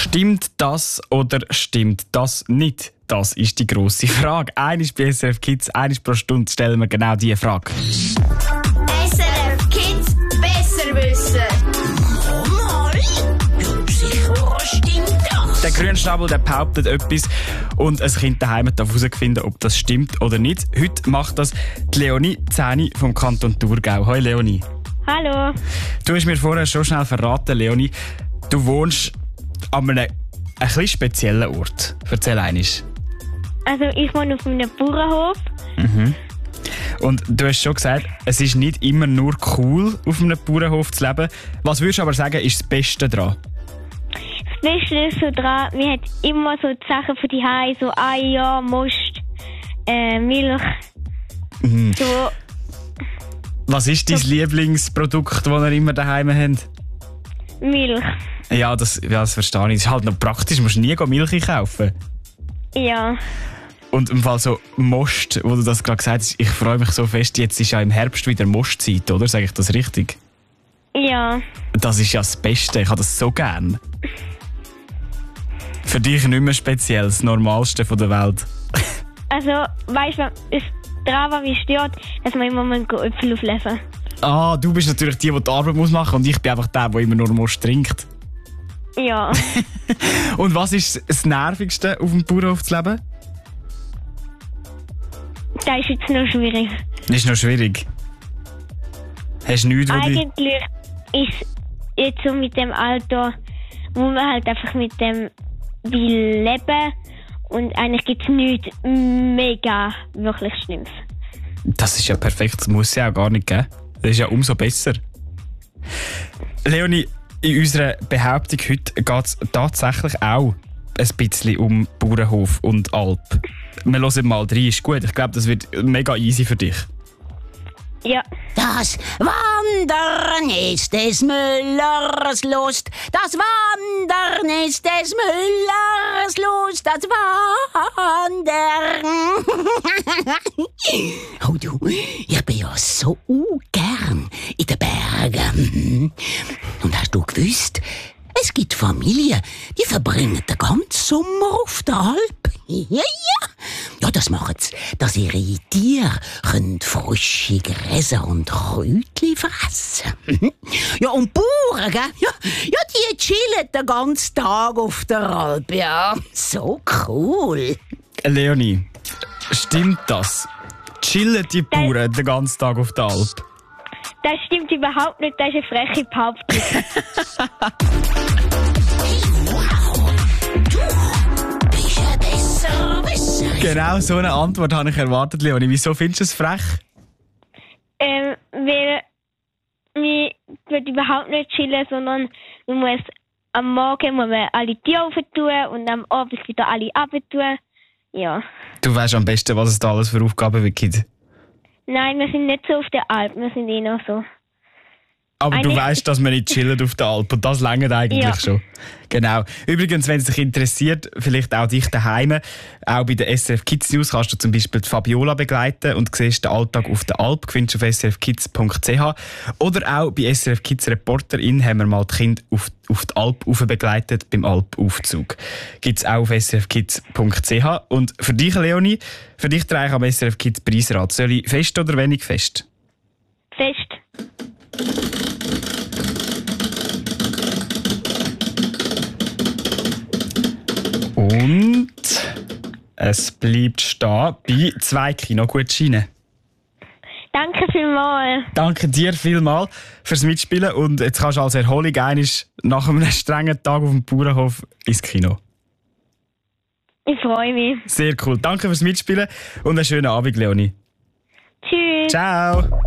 Stimmt das oder stimmt das nicht? Das ist die grosse Frage. Einmal bei SRF Kids, einmal pro Stunde stellen wir genau diese Frage. SRF Kids besser wissen. Mal? Ja, sicher, stimmt das? Der Grünschnabel, der behauptet etwas und ein Kind daheim darf herausfinden, ob das stimmt oder nicht. Heute macht das die Leonie Zähni vom Kanton Thurgau. Hoi Leonie. Hallo. Du hast mir vorher schon schnell verraten, Leonie, du wohnst an einem ein bisschen speziellen Ort. Erzähl einmal. Also ich wohne auf einem Bauernhof. Und du hast schon gesagt, es ist nicht immer nur cool, auf einem Bauernhof zu leben. Was würdest du aber sagen, ist das Beste daran? Das Beste ist so dran, wir haben immer so die Sachen für die Hause, so Eier, Most, Milch. So, Was ist dein Lieblingsprodukt, das ihr immer daheim habt? Milch. Ja, das verstehe ich. Das ist halt noch praktisch, du musst nie Milch kaufen. Ja. Und im Fall so Most, wo du das gerade gesagt hast, ich freue mich so fest, jetzt ist ja im Herbst wieder Mostzeit, oder? Sage ich das richtig? Ja. Das ist ja das Beste, ich habe das so gern. Für dich nicht mehr speziell, das Normalste der Welt. Also, weißt du, das dran, was mich stört, dass man immer mal Äpfel auflesen. Ah, du bist natürlich die Arbeit machen muss und ich bin einfach der immer nur Most trinkt. Ja. Und was ist das Nervigste, auf dem Bauernhof zu leben? Das ist jetzt noch schwierig. Das ist noch schwierig. Hast du nichts, wo dich... Eigentlich ist jetzt so mit dem Alter, wo man halt einfach mit dem will leben und eigentlich gibt es nichts mega wirklich Schlimmes. Das ist ja perfekt, das muss es ja auch gar nicht geben. Das ist ja umso besser. Leonie, in unserer Behauptung heute geht es tatsächlich auch ein bisschen um Bauernhof und Alp. Wir hören mal rein, ist gut. Ich glaube, das wird mega easy für dich. Ja. Das Wandern ist des Müllers Lust. Das Wandern ist des Müllers Lust. Das Wandern. Oh du, ich bin ja so gern in den Bergen. Und hast du gewusst, es gibt Familien, die verbringen den ganzen Sommer auf der Alp. Ja. Ja, das machen sie, dass ihre Tiere frische Gräser und Kräutchen fressen. Ja, und Bauern, gell? Ja, die chillen den ganzen Tag auf der Alp. Ja, so cool. Leonie, stimmt das? Chillen die Bauern den ganzen Tag auf der Alp? Das stimmt überhaupt nicht, das ist eine freche Behauptung. Genau so eine Antwort habe ich erwartet, Leonie. Wieso findest du es frech? Weil wir überhaupt nicht chillen, sondern man muss am Morgen alle Tiere aufentun und am Abend wieder alle abentun. Ja. Du weißt am besten, was es da alles für Aufgaben gibt. Nein, wir sind nicht so auf der Alp, wir sind eh noch so. Aber du weißt, dass wir nicht chillen auf der Alp und das reicht eigentlich schon. Genau. Übrigens, wenn es dich interessiert, vielleicht auch dich daheim, auch bei der SRF Kids News kannst du zum Beispiel die Fabiola begleiten und siehst den Alltag auf der Alp, findest du auf srfkids.ch. Oder auch bei SRF Kids Reporterin haben wir mal die Kinder auf die Alp begleitet beim Alpaufzug. Gibt es auch auf srfkids.ch. Und für dich, Leonie, für dich trage ich am SRF Kids Preisrat. Soll ich fest oder wenig fest? Fest. Und es bleibt stehen bei 2 Kinogutscheinen. Danke vielmals. Danke dir vielmals fürs Mitspielen und jetzt kannst du als Erholung nach einem strengen Tag auf dem Bauernhof ins Kino. Ich freue mich. Sehr cool. Danke fürs Mitspielen und einen schönen Abend, Leonie. Tschüss. Ciao.